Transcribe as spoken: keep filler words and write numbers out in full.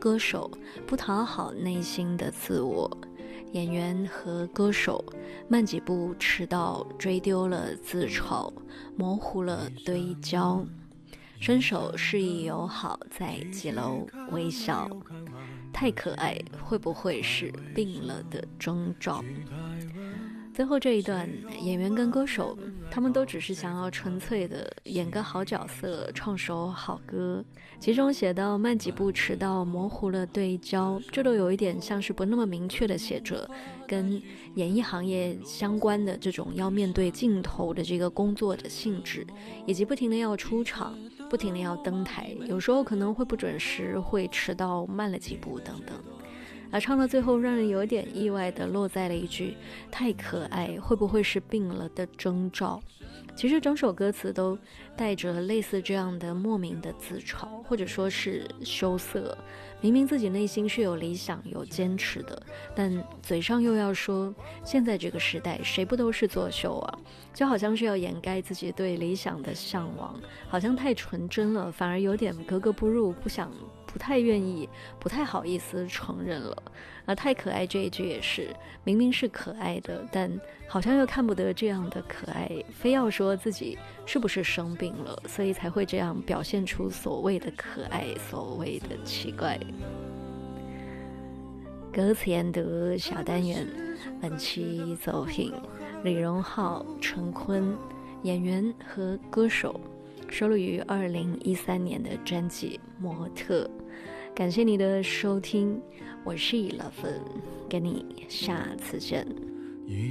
歌手，不讨好内心的自我。演员和歌手，慢几步迟到，追丢了自嘲，模糊了堆焦。伸手示意友好，在几楼微笑。太可爱，会不会是病了的征兆？最后这一段，演员跟歌手他们都只是想要纯粹的演个好角色，唱首好歌。其中写到慢几步迟到，模糊了对焦，这都有一点像是不那么明确的写着跟演艺行业相关的这种要面对镜头的这个工作的性质，以及不停的要出场，不停的要登台，有时候可能会不准时，会迟到，慢了几步等等。而唱到最后，让人有点意外的落在了一句太可爱，会不会是病了的征兆？其实整首歌词都带着类似这样的莫名的自嘲，或者说是羞涩。明明自己内心是有理想有坚持的，但嘴上又要说现在这个时代谁不都是作秀啊，就好像是要掩盖自己对理想的向往，好像太纯真了，反而有点格格不入，不想不太愿意不太好意思承认了。而太可爱这一句也是，明明是可爱的，但好像又看不得这样的可爱，非要说自己是不是生病了，所以才会这样表现出所谓的可爱，所谓的奇怪。歌词研读小单元，本期作品李荣浩、陈坤，演员和歌手，收录于二零一三年的专辑《模特》。感谢你的收听，我是Eleven，跟你下次见。